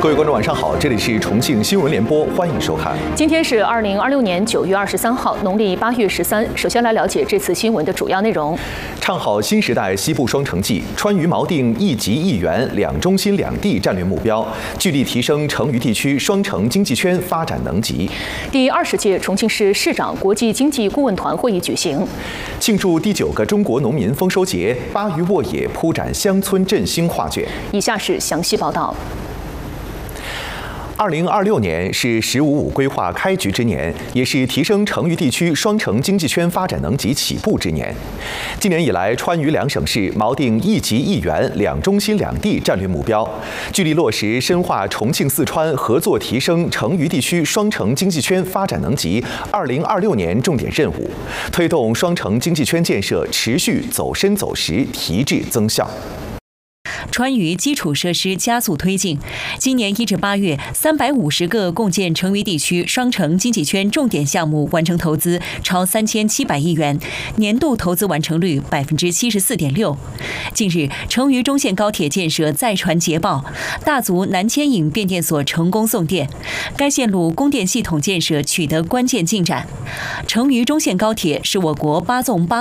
各位观众晚上好，这里是重庆新闻联播，欢迎收看。 今天是2026年9月23号，农历8月13。首先来了解这次新闻的主要内容。 唱好新时代西部双城记，川渝锚定一极一源、两中心两地战略目标，聚力提升成渝地区双城经济圈发展能级。 第20届重庆市市长国际经济顾问团会议举行。 庆祝第9个中国农民丰收节，巴渝沃野铺展乡村振兴画卷。 以下是详细报道。 2026年是“十五五”规划开局之年，也是提升成渝地区双城经济圈发展能级起步之年。今年以来，川渝两省市锚定一极一源、两中心两地战略目标，聚力落实深化重庆四川合作提升成渝地区双城经济圈发展能级2026年重点任务，推动双城经济圈建设持续走深走实、提质增效。 川渝基础设施加速推进，今年1至8月，350个共建成渝地区双城经济圈重点项目完成投资超3700亿元，年度投资完成率74.6%。近日，成渝中线高铁建设再传捷报，大足南牵引变电所成功送电，该线路供电系统建设取得关键进展。成渝中线高铁是我国8纵8